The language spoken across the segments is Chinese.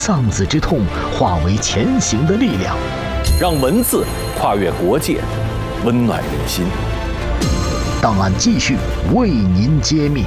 丧子之痛化为前行的力量， 让文字跨越国界，温暖人心。 档案继续为您揭秘。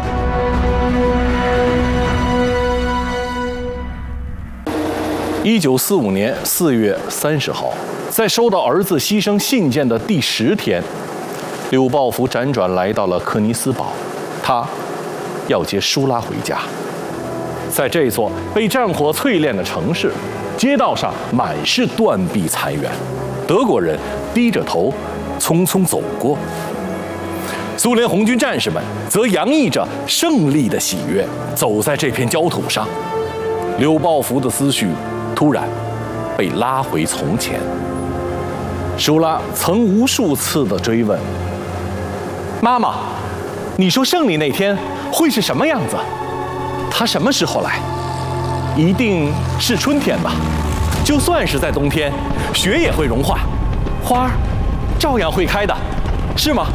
1945年4月30号，在收到儿子牺牲信件的第10天，柳抱夫辗转来到了柯尼斯堡，他要接舒拉回家。在这座被战火淬炼的城市，街道上满是断壁残垣，德国人低着头匆匆走过，苏联红军战士们则洋溢着胜利的喜悦走在这片焦土上。柳抱夫的思绪突然被拉回从前。舒拉曾无数次地追问：“妈妈，你说胜利那天会是什么样子？他什么时候来？一定是春天吧？就算是在冬天，雪也会融化，花儿照样会开的，是吗？”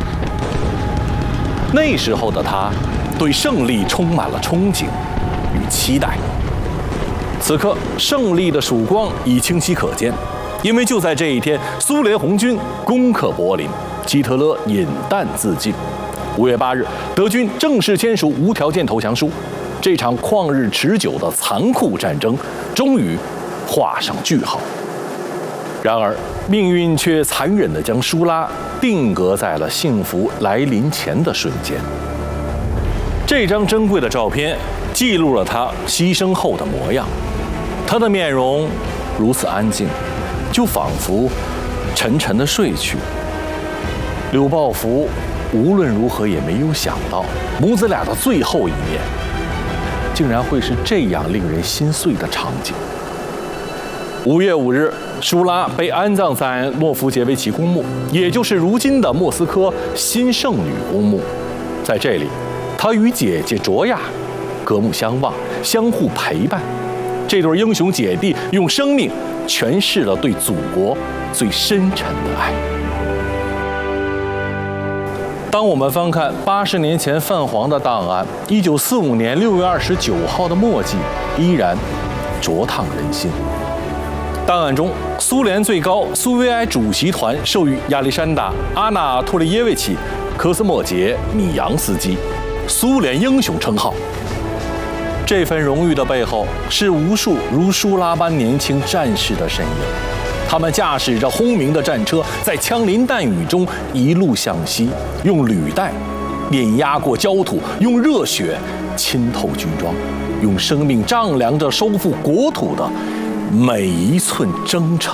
那时候的他对胜利充满了憧憬与期待。此刻，胜利的曙光已清晰可见，因为就在这一天，苏联红军攻克柏林，希特勒饮弹自尽。5月8日，德军正式签署无条件投降书，这场旷日持久的残酷战争终于画上句号。然而，命运却残忍地将舒拉定格在了幸福来临前的瞬间。这张珍贵的照片记录了他牺牲后的模样，他的面容如此安静，就仿佛沉沉地睡去。柳抱夫无论如何也没有想到，母子俩的最后一面竟然会是这样令人心碎的场景。5月5日，舒拉被安葬在诺夫杰维奇公墓，也就是如今的莫斯科新圣女公墓。在这里，她与姐姐卓娅隔目相望，相互陪伴。这对英雄姐弟用生命诠释了对祖国最深沉的爱。当我们翻看80年前泛黄的档案，1945年6月29号的墨迹依然灼烫人心。档案中，苏联最高苏维埃主席团授予亚历山大·阿纳托利耶维奇·科斯莫杰米扬斯基苏联英雄称号。这份荣誉的背后，是无数如舒拉般年轻战士的身影。他们驾驶着轰鸣的战车，在枪林弹雨中一路向西，用履带碾压过焦土，用热血浸透军装，用生命丈量着收复国土的每一寸征程。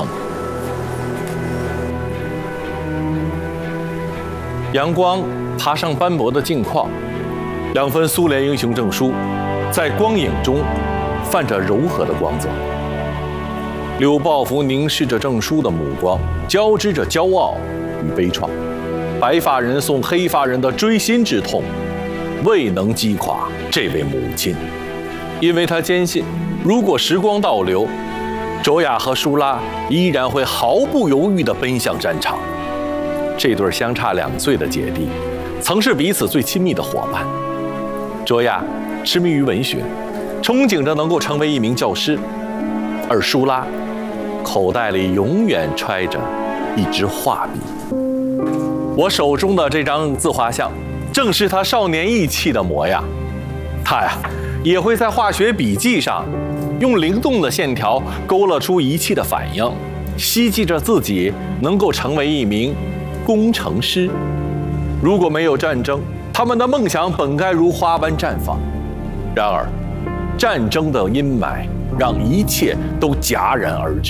阳光爬上斑驳的镜框，2份苏联英雄证书在光影中泛着柔和的光泽。柳抱夫凝视着证书的目光，交织着骄傲与悲怆。白发人送黑发人的锥心之痛，未能击垮这位母亲，因为他坚信，如果时光倒流，卓娅和舒拉依然会毫不犹豫地奔向战场。这对相差2岁的姐弟，曾是彼此最亲密的伙伴。卓娅痴迷于文学，憧憬着能够成为一名教师，而舒拉口袋里永远揣着一支画笔。我手中的这张自画像，正是他少年意气的模样。他呀，也会在化学笔记上用灵动的线条勾勒出仪器的反应，希冀着自己能够成为一名工程师。如果没有战争，他们的梦想本该如花般绽放。然而，战争的阴霾让一切都戛然而止。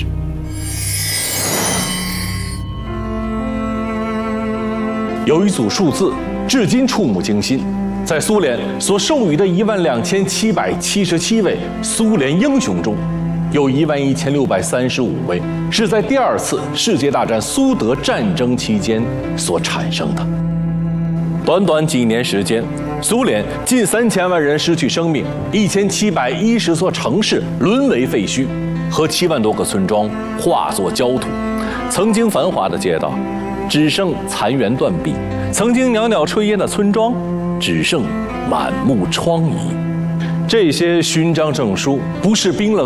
有一组数字至今触目惊心，在苏联所授予的12777位苏联英雄中，有11635位是在第2次世界大战苏德战争期间所产生的。短短几年时间，苏联近3000万人失去生命，1710座城市沦为废墟，和7万多个村庄化作焦土。曾经繁华的街道只剩残垣断壁，曾经袅袅炊烟的村庄只剩满目疮痍。 这些勋章证书不是冰冷